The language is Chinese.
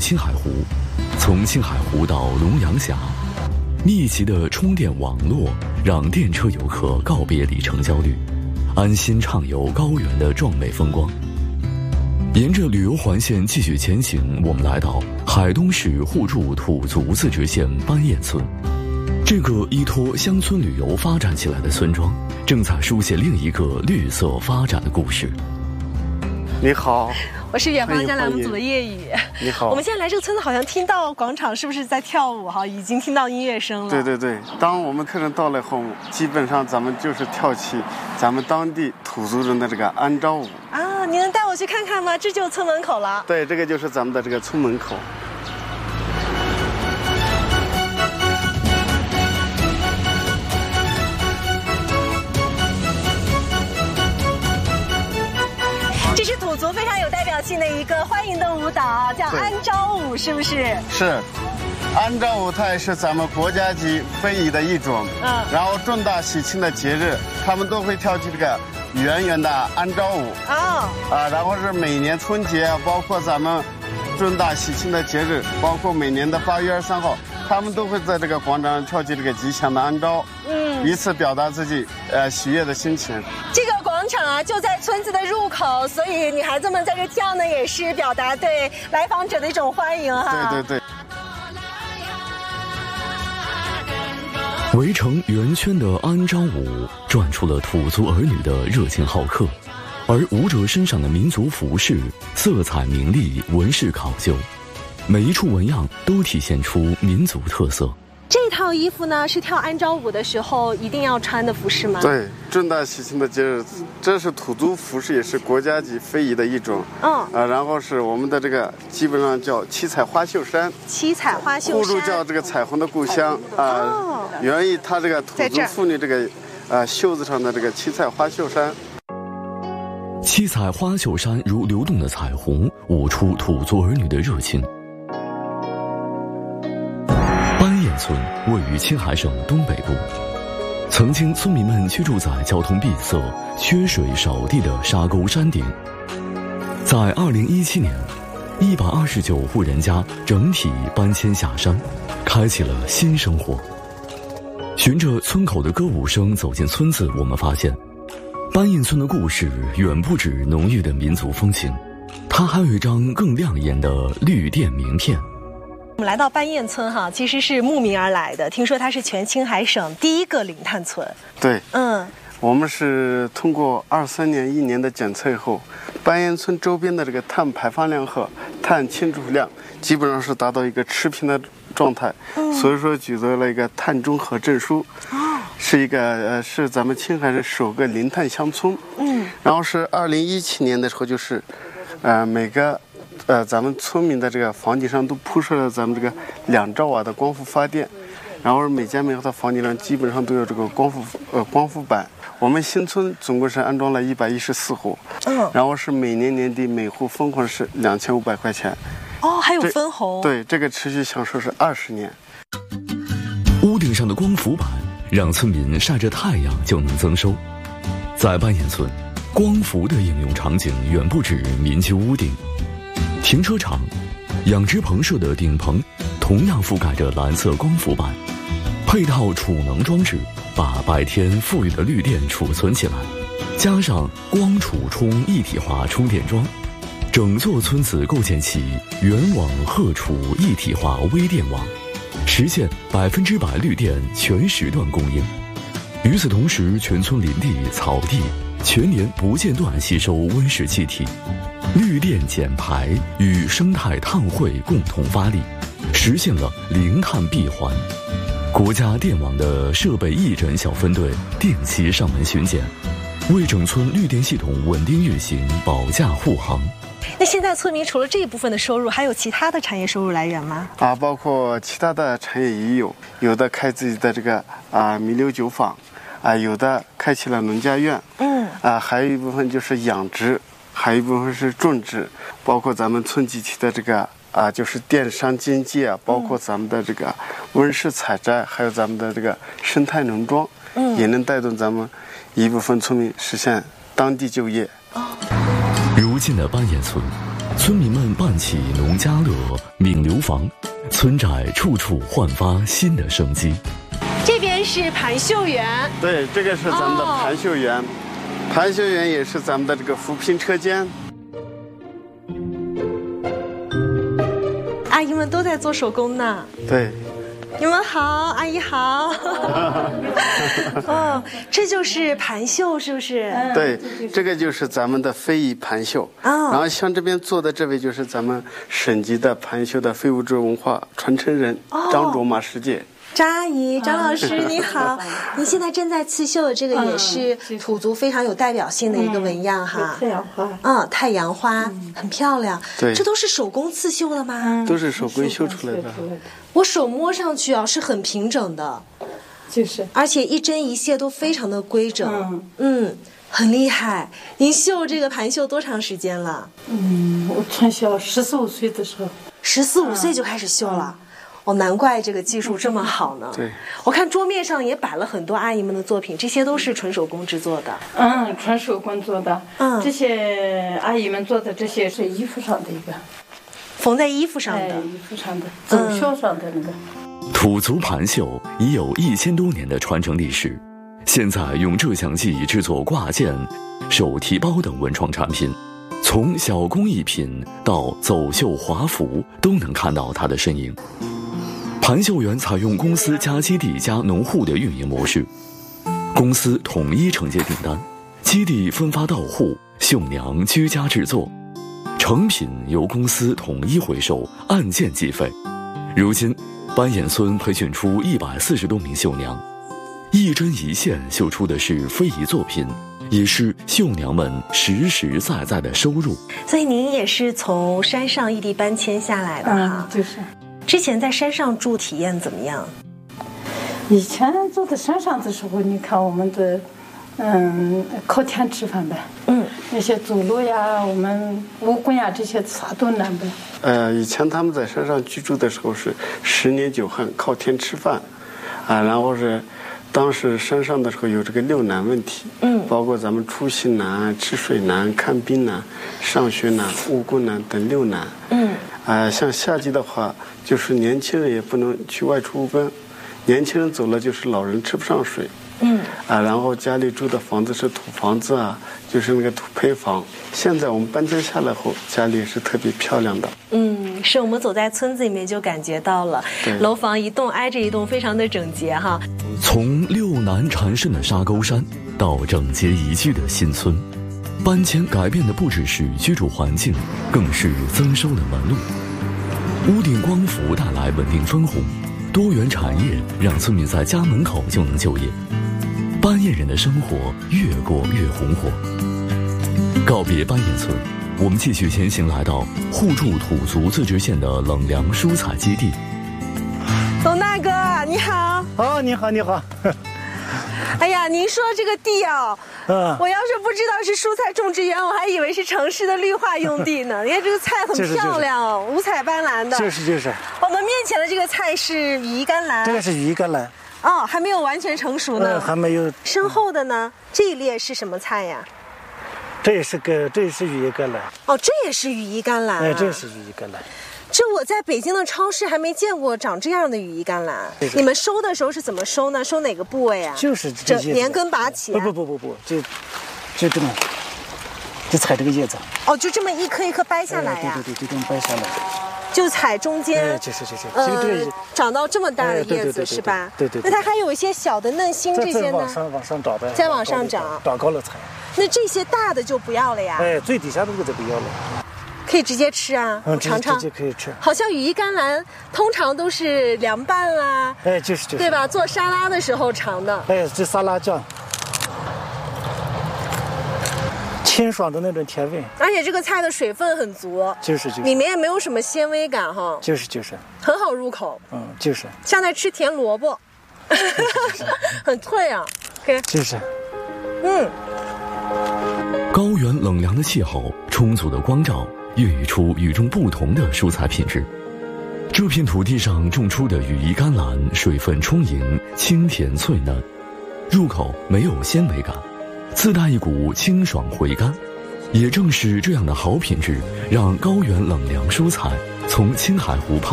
青海湖，从青海湖到龙阳峡，密集的充电网络让电车游客告别里程焦虑，安心畅游高原的壮美风光。沿着旅游环线继续前行，我们来到海东市互助土族自治县班堰村。这个依托乡村旅游发展起来的村庄，正在书写另一个绿色发展的故事。 你好， 我是远方江栏目组的叶雨。 你好， 我们现在来这个村子，好像听到广场是不是在跳舞哈？已经听到音乐声了。 对对对，当我们客人到了后，基本上咱们就是跳起咱们当地土族人的这个安招舞啊。你能带我去看看吗？这就村门口了。 对，这个就是咱们的这个村门口。 这是土族非常有代表性的一个欢迎的舞蹈，叫安招舞，是不是？ 是，安招舞它也是咱们国家级非遗的一种。然后重大喜庆的节日，他们都会跳起这个圆圆的安招舞。然后是每年春节，包括咱们重大喜庆的节日，包括每年的8月23号，他们都会在这个广场上跳起这个吉祥的安招。以此表达自己喜悦的心情。 这个广场啊，就在村子的入口，所以女孩子们在这跳呢，也是表达对来访者的一种欢迎哈。 对对对。 围成圆圈的安招舞，转出了土族儿女的热情好客，而舞者身上的民族服饰色彩明丽，纹饰考究，每一处纹样都体现出民族特色。 这套衣服呢，是跳安招舞的时候一定要穿的服饰吗？ 对，重大喜庆的节日，这是土族服饰，也是国家级非遗的一种。然后是我们的这个基本上叫七彩花绣衫。七彩花绣衫，互助叫这个彩虹的故乡源于它这个土族妇女这个袖子上的这个七彩花绣衫。 七彩花绣衫如流动的彩虹，舞出土族儿女的热情。班堰村位于青海省东北部，曾经村民们居住在交通闭塞、缺水少地的沙沟山顶。在2017年，129户人家整体搬迁下山，开启了新生活。循着村口的歌舞声走进村子，我们发现班堰村的故事远不止浓郁的民族风情，它还有一张更亮眼的绿电名片。 我们来到班堰村哈，其实是慕名而来的。听说它是全青海省第一个零碳村。 对，我们是通过23年1年的检测以后，班堰村周边的这个碳排放量和碳清除量基本上是达到一个持平的状态，所以说取得了一个碳中和证书。是一个是咱们青海市首个零碳乡村。然后是2017年的时候，就是每个咱们村民的这个房顶上都铺设了咱们这个2兆瓦的光伏发电，然后每家每户的房顶上基本上都有这个光伏板。我们新村总共是安装了114户，然后是每年年底每户分红是2500块钱。 还有分红？ 对，这个持续享受是20年。 屋顶上的光伏板让村民晒着太阳就能增收。在班堰村，光伏的应用场景远不止民居屋顶。停车场、养殖棚设的顶棚同样覆盖着蓝色光伏板，配套储能装置把白天富裕的绿电储存起来，加上光储充一体化充电桩，整座村子构建起原网荷储一体化微电网，实现100%绿电全时段供应。与此同时，全村林地、草地全年不间断吸收温室气体，绿电减排与生态碳汇共同发力，实现了零碳闭环。国家电网的设备义诊小分队定期上门巡检，为整村绿电系统稳定运行保驾护航。 那现在村民除了这一部分的收入，还有其他的产业收入来源吗？ 包括其他的产业也有的开自己的这个米酒酒坊，有的开起了农家院，还有一部分就是养殖，还有一部分是种植，包括咱们村集体的这个就是电商经济包括咱们的这个温室采摘，还有咱们的这个生态农庄，也能带动咱们一部分村民实现当地就业。 如今的班堰村村民们办起农家乐、闽流坊，村寨处处焕发新的生机。 这边是盘秀园， 对，这个是咱们的盘秀园，盘秀园也是咱们的这个扶贫车间。 阿姨们都在做手工呢。 对。 你们好，阿姨好。哦，这就是盘绣，是不是？ 对，这个就是咱们的非遗盘绣。哦。然后像这边做的这位就是咱们省级的盘绣的非物质文化传承人张卓玛师姐。 张阿姨、张老师，你好！您现在正在刺绣的这个也是土族非常有代表性的一个纹样哈。 太阳花。 太阳花，很漂亮。 对， 这都是手工刺绣的吗？ 都是手工绣出来的。 我手摸上去啊，是很平整的， 就是， 而且一针一线都非常的规整。很厉害。您绣这个盘绣多长时间了？ 我从小14、15岁的时候 ，14、15岁就开始绣了。哦，难怪这个技术这么好呢。 对， 我看桌面上也摆了很多阿姨们的作品，这些都是纯手工制作的。 纯手工做的。这些阿姨们做的这些是衣服上的一个， 缝在衣服上的， 衣服上的，走袖上的那个。 土族盘绣已有1000多年的传承历史，现在用鹧鸪记制作挂件、手提包等文创产品，从小工艺品到走绣华服，都能看到它的身影。盘绣园采用公司加基地加农户的运营模式，公司统一承接订单，基地分发到户，绣娘居家制作，成品由公司统一回收，按件计费。如今，斑眼村培训出140多名绣娘，一针一线绣出的是非遗作品，也是绣娘们实实在在的收入。 所以您也是从山上异地搬迁下来的哈？ 就是。 之前在山上住体验怎么样？ 以前住在山上的时候，你看我们的，靠天吃饭呗。那些走路呀，我们务工呀，这些啥都难呗。 以前他们在山上居住的时候是10年9旱，靠天吃饭，然后是，当时山上的时候有这个6难问题，包括咱们出行难、吃水难、看病难、上学难、务工难等6难。像夏季的话，就是年轻人也不能去外出务工，年轻人走了就是老人吃不上水。然后家里住的房子是土房子啊，就是那个土坯房。现在我们搬迁下来后，家里是特别漂亮的。 是我们走在村子里面就感觉到了，楼房一栋挨着一栋，非常的整洁哈。 从6难缠身的沙沟山到整洁宜居的新村，搬迁改变的不只是居住环境，更是增收的门路。屋顶光伏带来稳定分红，多元产业让村民在家门口就能就业，斑眼人的生活越过越红火。告别斑眼村，我们继续前行，来到互助土族自治县的冷凉蔬菜基地。 董大哥你好。 你好你好。 哎呀，您说这个地啊，我要是不知道是蔬菜种植园，我还以为是城市的绿化用地呢。你看这个菜很漂亮，五彩斑斓的。 就是。 我们面前的这个菜是羽衣甘蓝。这个是羽衣甘蓝。 还没有完全成熟呢。 还没有。 身后的呢？这一列是什么菜呀？ 这也是羽衣甘蓝。 这也是羽衣甘蓝。 这是羽衣甘蓝。 这我在北京的超市还没见过长这样的羽衣甘蓝。你们收的时候是怎么收呢？收哪个部位啊？ 就是这连根拔起。 不，就这么，就采这个叶子。 就这么一颗一颗掰下来呀？ 对，就这么掰下来。 就采中间。 就是。 长到这么大的叶子是吧？ 对。 那它还有一些小的嫩心，这些呢？ 往上长呗。 再往上长。 长高了采。 那这些大的就不要了呀？ 最底下这个就不要了。 可以直接吃啊，尝尝。 直接可以吃。 好像羽衣甘蓝通常都是凉拌啊， 就是， 对吧？做沙拉的时候尝的。 这沙拉酱，清爽的那种甜味。 而且这个菜的水分很足， 就是， 里面也没有什么纤维感哈。 就是， 很好入口。 就是。 像在吃甜萝卜，很脆啊。 就是。 高原冷凉的气候，充足的光照，孕育出与众不同的蔬菜品质。这片土地上种出的羽衣甘蓝，水分充盈，清甜脆嫩，入口没有纤维感，自带一股清爽回甘。 也正是这样的好品质，让高原冷凉蔬菜从青海湖畔